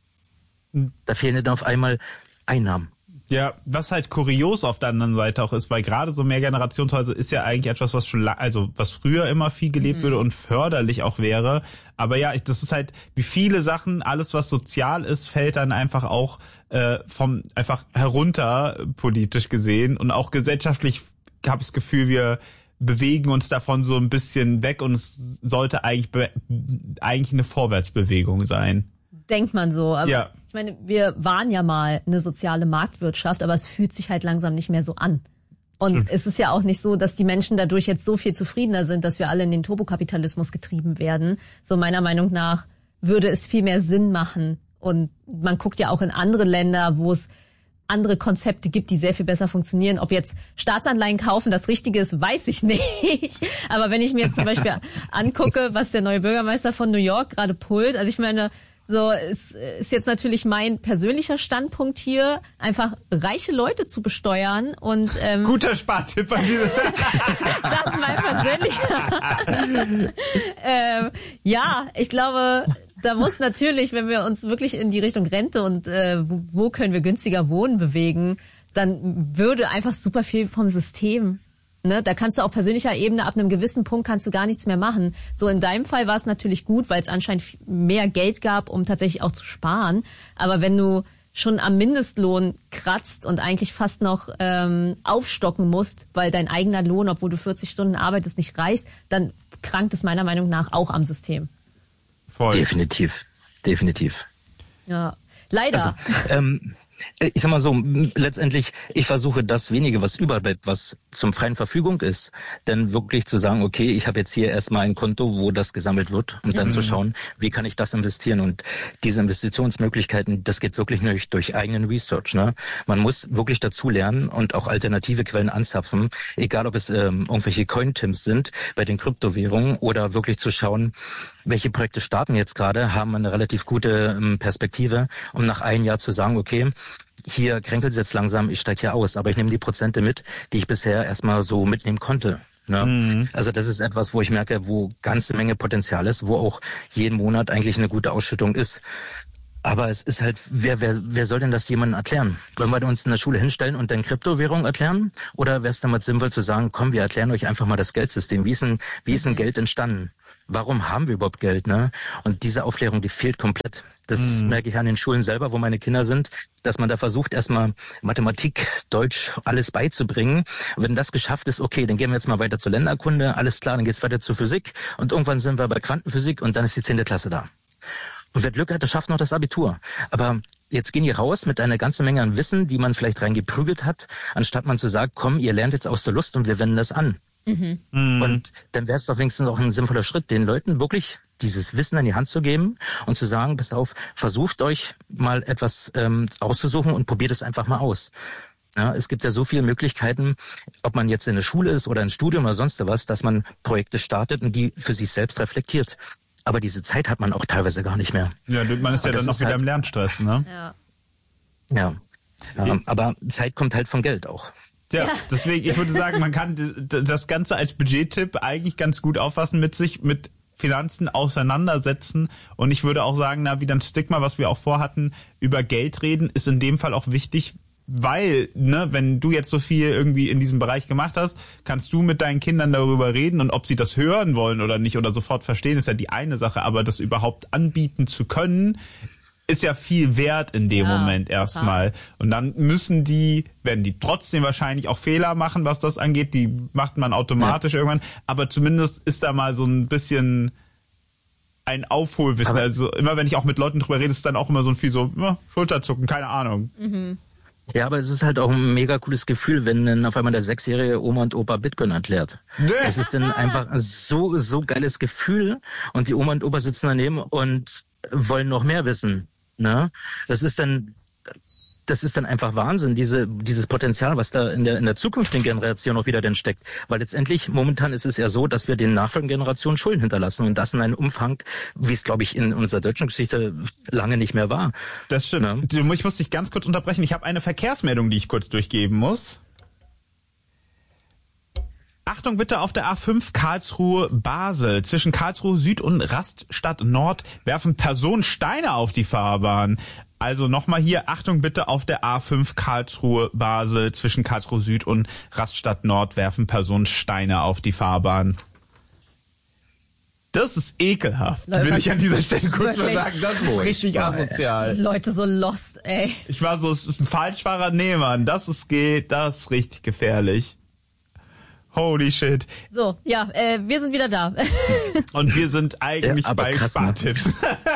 Da fehlen dann auf einmal Einnahmen. Ja, was halt kurios auf der anderen Seite auch ist, weil gerade so Mehrgenerationshäuser ist ja eigentlich etwas, was schon, also was früher immer viel gelebt mhm. würde und förderlich auch wäre. Aber ja, das ist halt, wie viele Sachen, alles was sozial ist, fällt dann einfach auch äh, vom einfach herunter politisch gesehen und auch gesellschaftlich habe ich das Gefühl, wir bewegen uns davon so ein bisschen weg und es sollte eigentlich be- eigentlich eine Vorwärtsbewegung sein. Denkt man so, aber ja. Ich meine, wir waren ja mal eine soziale Marktwirtschaft, aber es fühlt sich halt langsam nicht mehr so an. Und Stimmt. es ist ja auch nicht so, dass die Menschen dadurch jetzt so viel zufriedener sind, dass wir alle in den Turbokapitalismus getrieben werden. So meiner Meinung nach würde es viel mehr Sinn machen. Und man guckt ja auch in andere Länder, wo es andere Konzepte gibt, die sehr viel besser funktionieren. Ob jetzt Staatsanleihen kaufen das Richtige ist, weiß ich nicht. Aber wenn ich mir jetzt zum Beispiel angucke, was der neue Bürgermeister von New York gerade pullt, also ich meine, so, es ist jetzt natürlich mein persönlicher Standpunkt hier, einfach reiche Leute zu besteuern und ähm, guter Spartipp an diese das ist mein persönlicher. ähm, ja, ich glaube, da muss natürlich, wenn wir uns wirklich in die Richtung Rente und äh, wo, wo können wir günstiger wohnen bewegen, dann würde einfach super viel vom System. Ne, da kannst du auf persönlicher Ebene ab einem gewissen Punkt kannst du gar nichts mehr machen. So in deinem Fall war es natürlich gut, weil es anscheinend mehr Geld gab, um tatsächlich auch zu sparen. Aber wenn du schon am Mindestlohn kratzt und eigentlich fast noch ähm, aufstocken musst, weil dein eigener Lohn, obwohl du vierzig Stunden arbeitest, nicht reicht, dann krankt es meiner Meinung nach auch am System. Voll. Definitiv, definitiv. Ja, leider. Also, ähm, ich sag mal so, letztendlich, ich versuche das wenige, was überall bleibt, was zum freien Verfügung ist, dann wirklich zu sagen, okay, ich habe jetzt hier erstmal ein Konto, wo das gesammelt wird und dann mhm. zu schauen, wie kann ich das investieren und diese Investitionsmöglichkeiten, das geht wirklich nur durch eigenen Research. Ne? Man muss wirklich dazu lernen und auch alternative Quellen anzapfen, egal ob es ähm, irgendwelche Cointims sind bei den Kryptowährungen oder wirklich zu schauen, welche Projekte starten jetzt gerade, haben eine relativ gute ähm, Perspektive, um nach einem Jahr zu sagen, okay, hier kränkelt es jetzt langsam, ich steige hier aus, aber ich nehme die Prozente mit, die ich bisher erstmal so mitnehmen konnte. Ne? Mhm. Also das ist etwas, wo ich merke, wo ganze Menge Potenzial ist, wo auch jeden Monat eigentlich eine gute Ausschüttung ist. Aber es ist halt, wer, wer, wer soll denn das jemandem erklären? Wollen wir uns in der Schule hinstellen und dann Kryptowährung erklären? Oder wäre es damals sinnvoll zu sagen, komm, wir erklären euch einfach mal das Geldsystem. Wie ist denn, wie ist denn Geld entstanden? Warum haben wir überhaupt Geld? Ne? Und diese Aufklärung, die fehlt komplett. Das mhm. merke ich an den Schulen selber, wo meine Kinder sind, dass man da versucht, erstmal Mathematik, Deutsch, alles beizubringen. Und wenn das geschafft ist, okay, dann gehen wir jetzt mal weiter zur Länderkunde, alles klar, dann geht's weiter zur Physik und irgendwann sind wir bei Quantenphysik und dann ist die zehnte Klasse da. Und wer Glück hat, der schafft noch das Abitur. Aber jetzt gehen die raus mit einer ganzen Menge an Wissen, die man vielleicht reingeprügelt hat, anstatt man zu sagen, komm, ihr lernt jetzt aus der Lust und wir wenden das an. Mhm. Und dann wäre es doch wenigstens auch ein sinnvoller Schritt, den Leuten wirklich dieses Wissen in die Hand zu geben und zu sagen, passt auf, versucht euch mal etwas ähm, auszusuchen und probiert es einfach mal aus. Ja, es gibt ja so viele Möglichkeiten, ob man jetzt in der Schule ist oder ein Studium oder sonst was, dass man Projekte startet und die für sich selbst reflektiert. Aber diese Zeit hat man auch teilweise gar nicht mehr. Ja, man ist ja dann noch wieder halt im Lernstress, ne? Ja. Ja. ja. Aber Zeit kommt halt von Geld auch. Ja, ja, deswegen, ich würde sagen, man kann das Ganze als Budgettipp eigentlich ganz gut auffassen, mit sich mit Finanzen auseinandersetzen. Und ich würde auch sagen, na, wieder ein Stigma, was wir auch vorhatten, über Geld reden, ist in dem Fall auch wichtig, weil, ne, wenn du jetzt so viel irgendwie in diesem Bereich gemacht hast, kannst du mit deinen Kindern darüber reden und ob sie das hören wollen oder nicht oder sofort verstehen, ist ja die eine Sache, aber das überhaupt anbieten zu können, ist ja viel wert in dem ja, Moment erstmal. Und dann müssen die, werden die trotzdem wahrscheinlich auch Fehler machen, was das angeht, die macht man automatisch ja. irgendwann, aber zumindest ist da mal so ein bisschen ein Aufholwissen. Aber also immer wenn ich auch mit Leuten drüber rede, ist dann auch immer so ein viel so, ja, Schulterzucken, keine Ahnung. Mhm. Ja, aber es ist halt auch ein mega cooles Gefühl, wenn dann auf einmal der sechsjährige Oma und Opa Bitcoin erklärt. Es ist dann einfach so, so geiles Gefühl und die Oma und Opa sitzen daneben und wollen noch mehr wissen. Ne? Das ist dann, das ist dann einfach Wahnsinn, diese, dieses Potenzial, was da in der, in der zukünftigen Generation auch wieder denn steckt. Weil letztendlich, momentan ist es ja so, dass wir den nachfolgenden Generationen Schulden hinterlassen und das in einem Umfang, wie es, glaube ich, in unserer deutschen Geschichte lange nicht mehr war. Das stimmt. Ja. Ich muss dich ganz kurz unterbrechen. Ich habe eine Verkehrsmeldung, die ich kurz durchgeben muss. Achtung bitte auf der A fünf Karlsruhe-Basel. Zwischen Karlsruhe Süd und Rastatt Nord werfen Personen Steine auf die Fahrbahn. Also nochmal hier, Achtung bitte auf der A fünf Karlsruhe-Basel. Zwischen Karlsruhe Süd und Rastatt Nord werfen Personen Steine auf die Fahrbahn. Das ist ekelhaft, Leute, will ich an dieser Stelle kurz mal sagen. Das ist richtig asozial. Die Leute so lost, ey. Ich war so, es ist ein Falschfahrer. Nee, Mann, das ist geht, das ist richtig gefährlich. Holy shit. So, ja, äh, wir sind wieder da. Und wir sind eigentlich ja, bei Spartipps.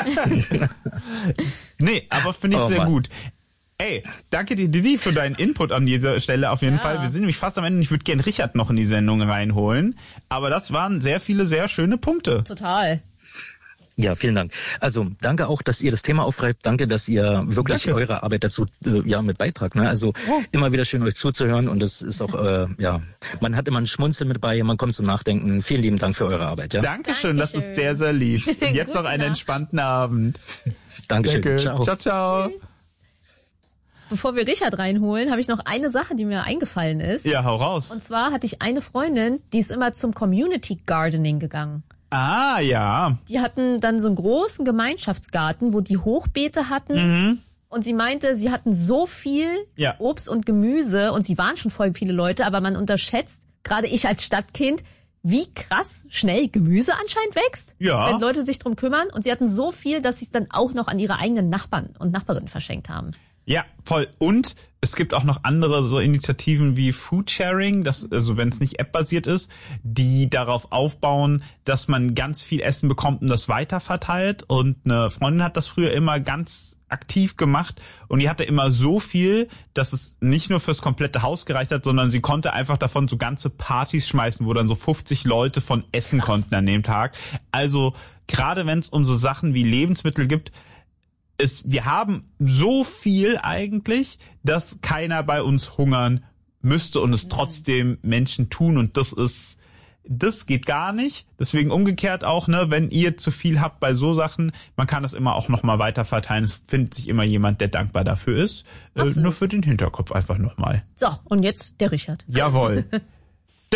Nee, aber finde ich oh, sehr Mann. gut. Ey, danke dir, Didi, für deinen Input an dieser Stelle auf jeden ja. Fall. Wir sind nämlich fast am Ende. Ich würde gern Richard noch in die Sendung reinholen. Aber das waren sehr viele, sehr schöne Punkte. Total. Ja, vielen Dank. Also danke auch, dass ihr das Thema aufgreift. Danke, dass ihr wirklich danke. eure Arbeit dazu äh, ja mit beitragt. Ne? Also oh. immer wieder schön, euch zuzuhören und es ist auch, äh, ja, man hat immer ein Schmunzeln mit bei, man kommt zum Nachdenken. Vielen lieben Dank für eure Arbeit. Ja? Dankeschön, Dankeschön. Das ist sehr, sehr lieb. Jetzt noch einen Nacht. entspannten Abend. Dankeschön. Danke. Ciao. Ciao, ciao. Tschüss. Bevor wir Richard reinholen, habe ich noch eine Sache, die mir eingefallen ist. Ja, hau raus. Und zwar hatte ich eine Freundin, die ist immer zum Community Gardening gegangen. Ah, ja. Die hatten dann so einen großen Gemeinschaftsgarten, wo die Hochbeete hatten. Mhm. Und sie meinte, sie hatten so viel ja. Obst und Gemüse und sie waren schon voll viele Leute, aber man unterschätzt, gerade ich als Stadtkind, wie krass schnell Gemüse anscheinend wächst, ja. wenn Leute sich drum kümmern. Und sie hatten so viel, dass sie es dann auch noch an ihre eigenen Nachbarn und Nachbarinnen verschenkt haben. Ja, voll. Und es gibt auch noch andere so Initiativen wie Foodsharing, das, also wenn es nicht App-basiert ist, die darauf aufbauen, dass man ganz viel Essen bekommt und das weiterverteilt. Und eine Freundin hat das früher immer ganz aktiv gemacht und die hatte immer so viel, dass es nicht nur fürs komplette Haus gereicht hat, sondern sie konnte einfach davon so ganze Partys schmeißen, wo dann so fünfzig Leute von essen Krass. konnten an dem Tag. Also gerade wenn es um so Sachen wie Lebensmittel gibt, ist, wir haben so viel eigentlich, dass keiner bei uns hungern müsste und es trotzdem Menschen tun und das ist, das geht gar nicht. Deswegen umgekehrt auch, ne, wenn ihr zu viel habt bei so Sachen, man kann das immer auch nochmal weiter verteilen. Es findet sich immer jemand, der dankbar dafür ist. Äh, nur für den Hinterkopf einfach nochmal. So, und jetzt der Richard. Jawohl.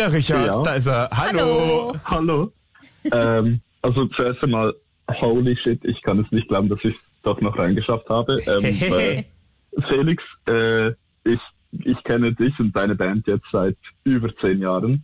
Der Richard, Ja. da ist er. Hallo. Hallo. ähm, also zuerst einmal, holy shit, ich kann es nicht glauben, dass ich es doch noch reingeschafft habe. Ähm, weil Felix, äh, ich, ich kenne dich und deine Band jetzt seit über zehn Jahren.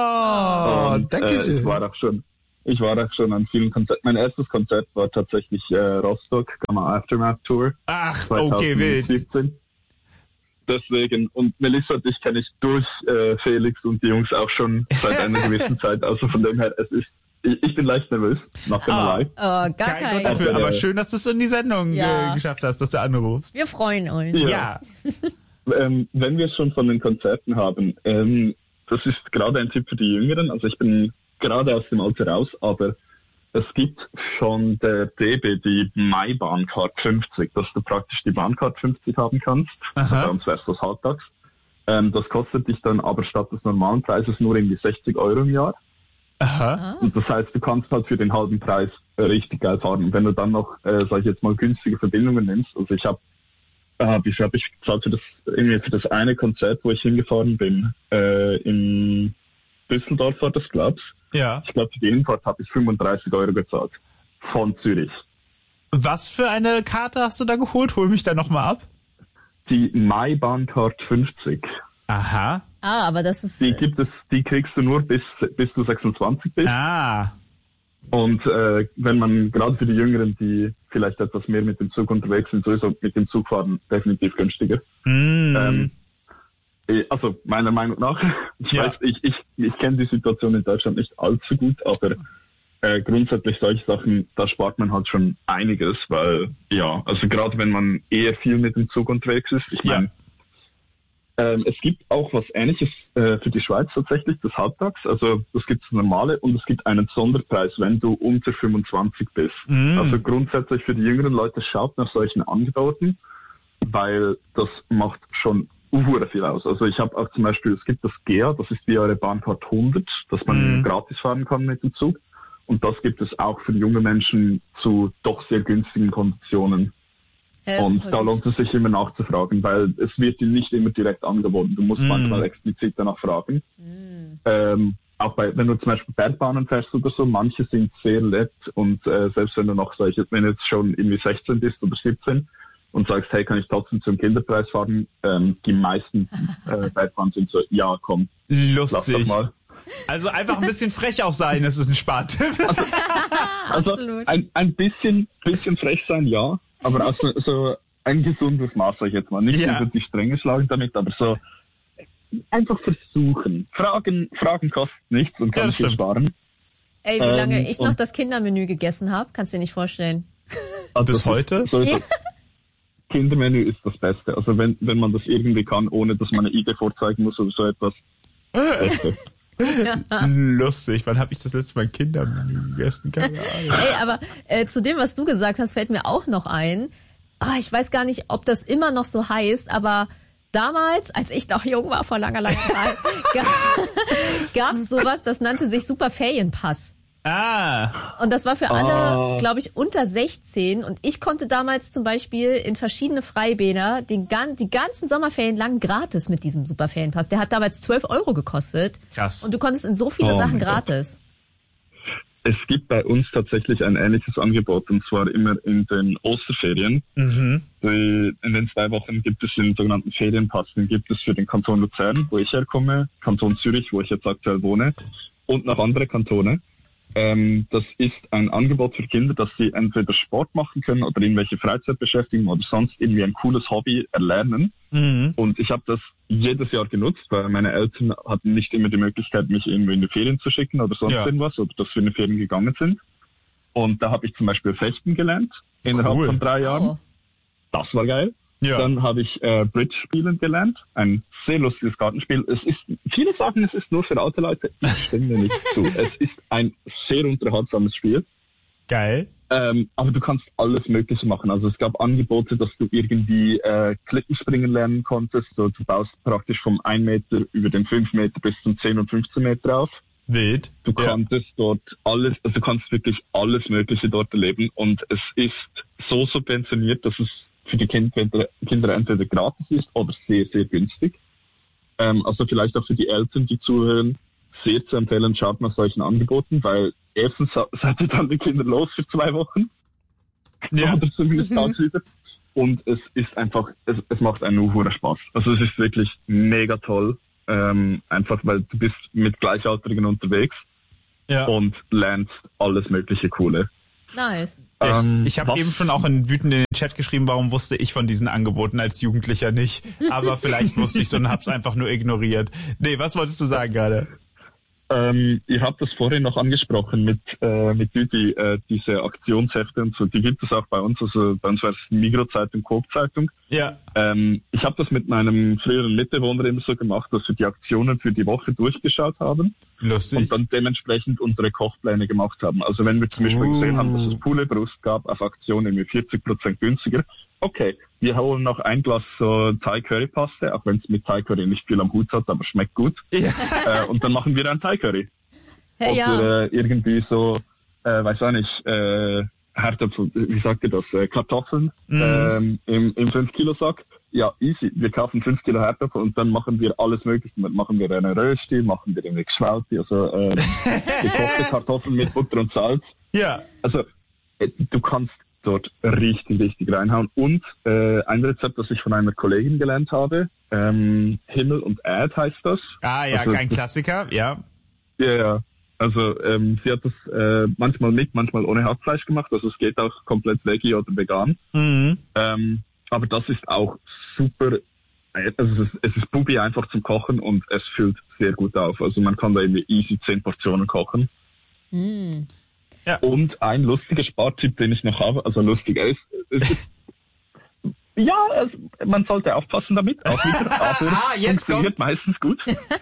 Oh, und, danke äh, schön. ich war auch schon, ich war auch schon an vielen Konzerten. Mein erstes Konzert war tatsächlich äh, Rostock, Gamma Aftermath Tour. Ach, okay, wild. zweitausendsiebzehn. Deswegen, und Melissa und ich kenne ich durch äh, Felix und die Jungs auch schon seit einer gewissen Zeit. Also von dem her, es ist, ich, ich bin leicht nervös, nach dem Ah. Live. Oh, gar Kein kein. Grund dafür, Aber, aber äh, schön, dass du es in die Sendung Ja. äh, geschafft hast, dass du anrufst. Wir freuen uns. Ja. Ähm, wenn wir es schon von den Konzerten haben, ähm, das ist gerade ein Tipp für die Jüngeren. Also ich bin gerade aus dem Alter raus, aber es gibt von der D B die My-Bahncard fünfzig, dass du praktisch die Bahncard fünfzig haben kannst. Aha. Bei uns wäre es das halbtags. Ähm, das kostet dich dann aber statt des normalen Preises nur irgendwie sechzig Euro im Jahr. Aha. Und das heißt, du kannst halt für den halben Preis äh, richtig geil fahren. Und wenn du dann noch, äh, sag ich jetzt mal, günstige Verbindungen nimmst, also ich habe, äh, wie viel habe ich gezahlt für das, irgendwie für das eine Konzert, wo ich hingefahren bin, äh, in Düsseldorf war das, glaub's. Ja. Ich glaube, für die Hinfahrt habe ich fünfunddreißig Euro gezahlt. Von Zürich. Was für eine Karte hast du da geholt? Hol mich da nochmal ab. Die My-Bahncard fünfzig. Aha. Ah, aber das ist. Die gibt es, die kriegst du nur bis, bis du sechsundzwanzig bist. Ah. Und äh, wenn man gerade für die Jüngeren, die vielleicht etwas mehr mit dem Zug unterwegs sind, sowieso mit dem Zug fahren, definitiv günstiger. Mm. Ähm, eh, also meiner Meinung nach, ich Ja. weiß, ich, ich, ich kenne die Situation in Deutschland nicht allzu gut, aber äh, grundsätzlich solche Sachen, da spart man halt schon einiges, weil ja, also gerade wenn man eher viel mit dem Zug unterwegs ist, ich meine, Ja. ähm, es gibt auch was Ähnliches äh, für die Schweiz tatsächlich, das Halbtags. Also das gibt es normale und es gibt einen Sonderpreis, wenn du unter fünfundzwanzig bist. Mm. Also grundsätzlich für die jüngeren Leute, schaut nach solchen Angeboten, weil das macht schon uhr viel aus. Also ich habe auch zum Beispiel, es gibt das G E A, das ist die eure Bahncard hundert, dass man Mm. gratis fahren kann mit dem Zug. Und das gibt es auch für junge Menschen zu doch sehr günstigen Konditionen. Äh, Und voll da gut. lohnt es sich immer nachzufragen, weil es wird dir nicht immer direkt angeboten. Du musst Mm. manchmal explizit danach fragen. Mm. Ähm, auch bei, wenn du zum Beispiel Bergbahnen fährst oder so, manche sind sehr nett und äh, selbst wenn du noch solche, wenn du jetzt schon irgendwie sechzehn bist oder siebzehn und sagst, hey, kann ich trotzdem zum Kinderpreis fahren, ähm, die meisten äh, Bergbahnen sind so, ja, komm, lass doch Lustig. mal. Also einfach ein bisschen frech auch sein, das ist ein Spartipp. Also Absolut. ein, ein bisschen, bisschen frech sein, ja, aber auch so, so ein gesundes Maß, sag ich jetzt mal. Nicht Ja. über die Stränge schlagen damit, aber so einfach versuchen. Fragen, Fragen kosten nichts und Ja, kann das viel stimmt. sparen. Ey, wie lange ähm, ich noch und- das Kindermenü gegessen habe, kannst du dir nicht vorstellen. Also Bis das heute? Ist, so ist Ja. das. Kindermenü ist das Beste. Also wenn, wenn man das irgendwie kann, ohne dass man eine I D vorzeigen muss oder so etwas. Beste. Lustig. Wann habe ich das letzte Mal ein Kindermenü gegessen? Keine Ahnung. Ey, aber äh, zu dem, was du gesagt hast, fällt mir auch noch ein. Ah, ich weiß gar nicht, ob das immer noch so heißt, aber damals, als ich noch jung war, vor langer, langer Zeit, gab es sowas, das nannte sich Super Ferienpass. Ah. Und das war für alle, Ah. glaube ich, unter sechzehn. Und ich konnte damals zum Beispiel in verschiedene Freibäder den, gan- die ganzen Sommerferien lang gratis mit diesem Superferienpass. Der hat damals zwölf Euro gekostet. Krass. Und du konntest in so viele Oh Sachen mein Gott. gratis. Es gibt bei uns tatsächlich ein ähnliches Angebot und zwar immer in den Osterferien. Mhm. Die, in den zwei Wochen gibt es den sogenannten Ferienpass. Den gibt es für den Kanton Luzern, wo ich herkomme, Kanton Zürich, wo ich jetzt aktuell wohne, und noch andere Kantone. Ähm, das ist ein Angebot für Kinder, dass sie entweder Sport machen können oder irgendwelche Freizeitbeschäftigungen oder sonst irgendwie ein cooles Hobby erlernen. Mhm. Und ich habe das jedes Jahr genutzt, weil meine Eltern hatten nicht immer die Möglichkeit, mich irgendwo in die Ferien zu schicken oder sonst Ja. irgendwas, oder dass wir in die Ferien gegangen sind. Und da habe ich zum Beispiel Fechten gelernt innerhalb Cool. von drei Jahren. Oh. Das war geil. Ja. Dann habe ich äh, Bridge spielen gelernt. Ein sehr lustiges Kartenspiel. Es ist, viele sagen, es ist nur für alte Leute. Ich stimme nicht zu. Es ist ein sehr unterhaltsames Spiel. Geil. Ähm, aber du kannst alles Mögliche machen. Also es gab Angebote, dass du irgendwie äh, Klippenspringen lernen konntest. So, du baust praktisch vom ein Meter über den fünf Meter bis zum zehn und fünfzehn Meter auf. Wild. Du Ja. konntest dort alles, also du kannst wirklich alles Mögliche dort erleben. Und es ist so subventioniert, dass es für die Kinder, Kinder entweder gratis ist oder sehr, sehr günstig. Ähm, also vielleicht auch für die Eltern, die zuhören, sehr zu empfehlen, schaut nach solchen Angeboten, weil erstens seid ihr dann die Kinder los für zwei Wochen. Ja. Oder zumindest mhm. tagsüber. Und es ist einfach, es, es macht einen nur Spaß. Also es ist wirklich mega toll. Ähm, einfach, weil du bist mit Gleichaltrigen unterwegs ja. und lernst alles mögliche Coole. Nice. Ich, ähm, ich habe eben schon auch in wütend in den Chat geschrieben, warum wusste ich von diesen Angeboten als Jugendlicher nicht. Aber vielleicht wusste ich so und hab's einfach nur ignoriert. Nee, was wolltest du sagen gerade? Ähm, ihr habt das vorhin noch angesprochen mit äh, mit Düdi, äh, diese Aktionshefte und so, die gibt es auch bei uns, also bei uns war es Migros-Zeitung, Coop-Zeitung. Ja. Ähm, ich habe das mit meinem früheren Mitbewohner immer so gemacht, dass wir die Aktionen für die Woche durchgeschaut haben. Lustig. Und dann dementsprechend unsere Kochpläne gemacht haben. Also wenn wir zum Beispiel uh. gesehen haben, dass es Pouletbrust gab auf Aktion irgendwie vierzig Prozent günstiger, okay, wir holen noch ein Glas so Thai Curry Paste, auch wenn es mit Thai Curry nicht viel am Hut hat, aber schmeckt gut. Ja. Äh, und dann machen wir ein Thai Curry. Hey, Oder ja. äh, irgendwie so, äh, weiß auch nicht, äh, Herdöpfel, wie sagt ihr das, äh, Kartoffeln mm. ähm, im, im fünf Kilo Sack. Ja, easy. Wir kaufen fünf Kilo Herdöpfel und dann machen wir alles Mögliche. Dann machen wir eine Rösti, machen wir eine Geschwälte, also äh, gekochte Kartoffeln mit Butter und Salz. Ja. Also äh, du kannst dort richtig, richtig reinhauen. Und äh, ein Rezept, das ich von einer Kollegin gelernt habe, ähm, Himmel und Erd heißt das. Ah ja, also, kein Klassiker, ja. Ja, ja. Also ähm, sie hat das äh, manchmal mit, manchmal ohne Hackfleisch gemacht. Also es geht auch komplett veggie oder vegan. Mhm. Ähm, aber das ist auch super, also es ist, es ist Bubi einfach zum Kochen und es füllt sehr gut auf. Also man kann da irgendwie easy zehn Portionen kochen. Mhm. Ja. Und ein lustiger Spartipp, den ich noch habe, also lustig ist, es ist ja, es, man sollte aufpassen damit, auch wieder, aber ah, jetzt funktioniert kommt. meistens gut.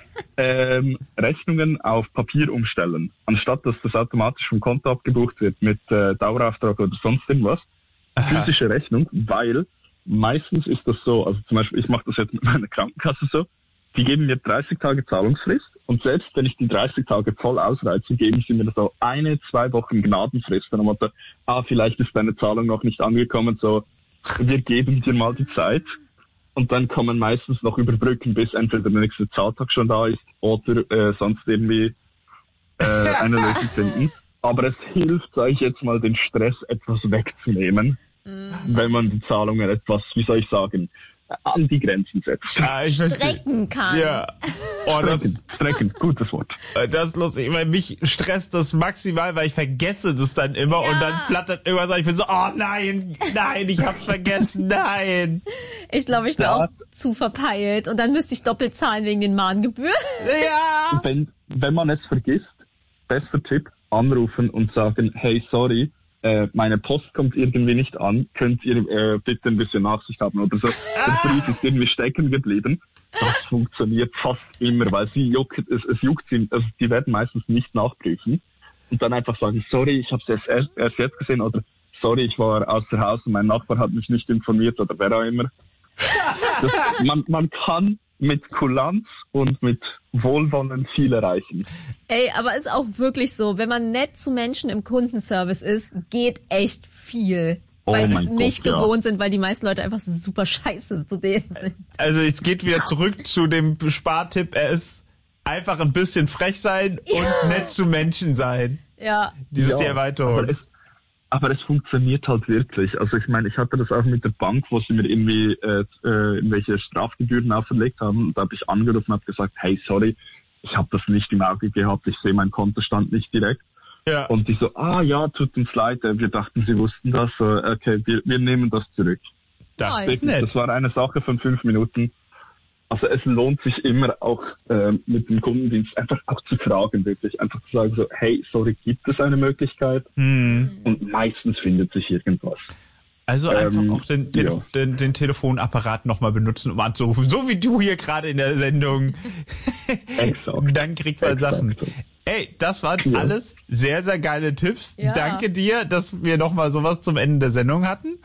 ähm, Rechnungen auf Papier umstellen, anstatt dass das automatisch vom Konto abgebucht wird mit äh, Dauerauftrag oder sonst irgendwas. Physische Rechnung, weil meistens ist das so, also zum Beispiel, ich mache das jetzt mit meiner Krankenkasse so, die geben mir dreißig Tage Zahlungsfrist und selbst wenn ich die dreißig Tage voll ausreize, geben sie mir so eine, zwei Wochen Gnadenfrist. Dann haben wir, ah, vielleicht ist deine Zahlung noch nicht angekommen, so, wir geben dir mal die Zeit und dann kann man meistens noch überbrücken, bis entweder der nächste Zahltag schon da ist oder äh, sonst irgendwie äh, eine Lösung finden. Aber es hilft, sage ich jetzt mal, den Stress etwas wegzunehmen, mm. wenn man die Zahlungen etwas, wie soll ich sagen, an die Grenzen setzt. Ah, ich strecken kann. Ja. Oh, das, strecken, strecken, gutes Wort. Das ist lustig, weil mich stresst das maximal, weil ich vergesse das dann immer ja. und dann flattert irgendwas und ich bin so, oh nein, nein, ich hab's vergessen, nein. Ich glaube, ich bin ja. auch zu verpeilt und dann müsste ich doppelt zahlen wegen den Mahngebühren. Ja. Wenn, wenn man es vergisst, bester Tipp, anrufen und sagen, hey, sorry, Äh, meine Post kommt irgendwie nicht an, könnt ihr äh, bitte ein bisschen Nachsicht haben oder so. Der Brief ist irgendwie stecken geblieben. Das funktioniert fast immer, weil sie juckt, es, es juckt sie, also die werden meistens nicht nachprüfen und dann einfach sagen, sorry, ich habe es erst, erst jetzt gesehen oder sorry, ich war außer Haus und mein Nachbar hat mich nicht informiert oder wer auch immer. Das, man, man kann mit Kulanz und mit Wohlwollen viel erreichen. Ey, aber ist auch wirklich so, wenn man nett zu Menschen im Kundenservice ist, geht echt viel. Oh weil sie es Gott, nicht ja. gewohnt sind, weil die meisten Leute einfach so super scheiße zu denen sind. Also es geht wieder zurück zu dem Spartipp, er ist einfach ein bisschen frech sein ja. und nett zu Menschen sein. Ja. Dieses ja, die Erweiterung. Aber es, aber es funktioniert halt wirklich. Also ich meine, ich hatte das auch mit der Bank, wo sie mir irgendwie äh, äh, irgendwelche Strafgebühren auferlegt haben. Und da habe ich angerufen und habe gesagt, hey, sorry, ich habe das nicht im Auge gehabt, ich sehe meinen Kontostand nicht direkt. Ja. Und die so, ah ja, tut uns leid, wir dachten, sie wussten das. Okay, wir, wir nehmen das zurück. Das nice. ist nett. Das war eine Sache von fünf Minuten. Also es lohnt sich immer auch äh, mit dem Kundendienst einfach auch zu fragen, wirklich. Einfach zu sagen so, hey, sorry, gibt es eine Möglichkeit? Hm. Und meistens findet sich irgendwas. Also einfach ähm, auch den, Tele- ja. den, den Telefonapparat nochmal benutzen, um anzurufen. So wie du hier gerade in der Sendung. Exakt. Dann kriegt man Exakt. Sachen. Ey, das waren ja. alles sehr, sehr geile Tipps. Ja. Danke dir, dass wir nochmal sowas zum Ende der Sendung hatten.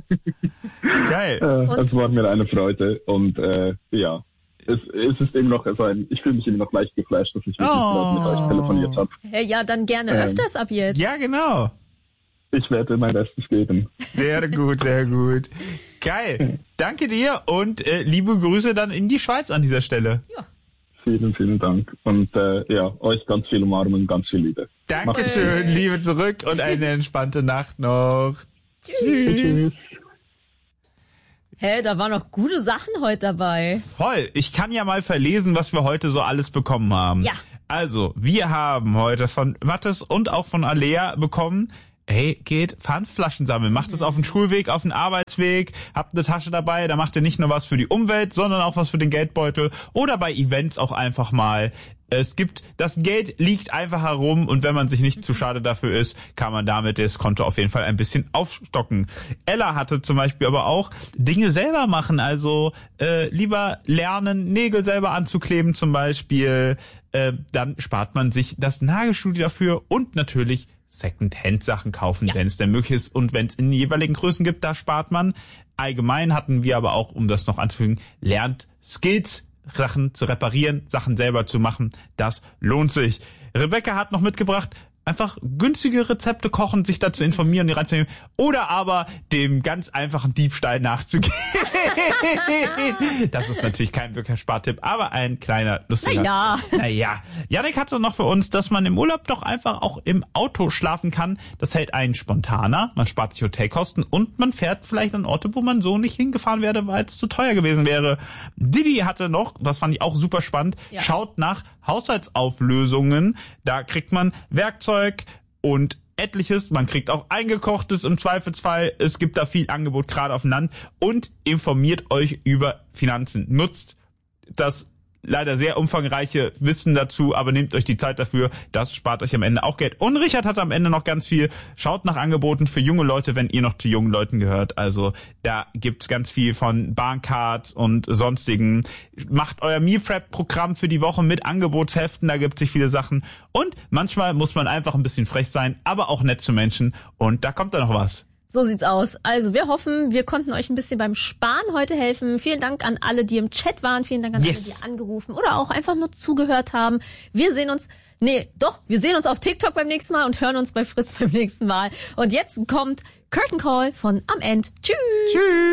Geil. Äh, es war mir eine Freude und äh, ja, es, es ist eben noch, also ein, ich fühle mich immer noch leicht geflasht, dass ich wirklich Oh. mit euch telefoniert habe. Hey, ja, dann gerne Ähm. öfters ab jetzt. Ja, genau. Ich werde mein Bestes geben. Sehr gut, sehr gut. Geil. Danke dir und äh, liebe Grüße dann in die Schweiz an dieser Stelle. Ja. Vielen, vielen Dank. Und äh, ja, euch ganz viel Umarmung und ganz viel Liebe. Dankeschön, Liebe zurück und eine entspannte Nacht noch. Tschüss. Tschüss. Hä, da waren noch gute Sachen heute dabei. Voll. Ich kann ja mal verlesen, was wir heute so alles bekommen haben. Ja. Also, wir haben heute von Mathis und auch von Alea bekommen, hey, geht Pfandflaschen sammeln. Macht es auf dem Schulweg, auf dem Arbeitsweg, habt eine Tasche dabei, da macht ihr nicht nur was für die Umwelt, sondern auch was für den Geldbeutel oder bei Events auch einfach mal. Es gibt, das Geld liegt einfach herum und wenn man sich nicht zu schade dafür ist, kann man damit das Konto auf jeden Fall ein bisschen aufstocken. Ella hatte zum Beispiel aber auch Dinge selber machen, also äh, lieber lernen, Nägel selber anzukleben zum Beispiel, äh, dann spart man sich das Nagelstudio dafür und natürlich Second-Hand-Sachen kaufen, Ja. wenn es denn möglich ist und wenn es in den jeweiligen Größen gibt, da spart man. Allgemein hatten wir aber auch, um das noch anzufügen, lernt Skills, Sachen zu reparieren, Sachen selber zu machen. Das lohnt sich. Rebecca hat noch mitgebracht, einfach günstige Rezepte kochen, sich dazu informieren, die reinzunehmen oder aber dem ganz einfachen Diebstahl nachzugehen. Das ist natürlich kein wirklicher Spartipp, aber ein kleiner, lustiger. Naja. Naja. Yannick hatte noch für uns, dass man im Urlaub doch einfach auch im Auto schlafen kann. Das hält einen spontaner, man spart sich Hotelkosten und man fährt vielleicht an Orte, wo man so nicht hingefahren wäre, weil es zu teuer gewesen wäre. Didi hatte noch, das fand ich auch super spannend, Ja. schaut nach Haushaltsauflösungen. Da kriegt man Werkzeug und etliches. Man kriegt auch eingekochtes im Zweifelsfall. Es gibt da viel Angebot gerade auf dem Land und informiert euch über Finanzen. Nutzt das leider sehr umfangreiche Wissen dazu, aber nehmt euch die Zeit dafür. Das spart euch am Ende auch Geld. Und Richard hat am Ende noch ganz viel. Schaut nach Angeboten für junge Leute, wenn ihr noch zu jungen Leuten gehört. Also da gibt's ganz viel von Bahncards und sonstigen. Macht euer Meal Prep Programm für die Woche mit Angebotsheften. Da gibt sich viele Sachen. Und manchmal muss man einfach ein bisschen frech sein, aber auch nett zu Menschen. Und da kommt dann noch was. So sieht's aus. Also wir hoffen, wir konnten euch ein bisschen beim Sparen heute helfen. Vielen Dank an alle, die im Chat waren. Vielen Dank an Yes. alle, die angerufen oder auch einfach nur zugehört haben. Wir sehen uns, nee, doch, wir sehen uns auf TikTok beim nächsten Mal und hören uns bei Fritz beim nächsten Mal. Und jetzt kommt Curtain Call von Am End. Tschüss. Tschüss.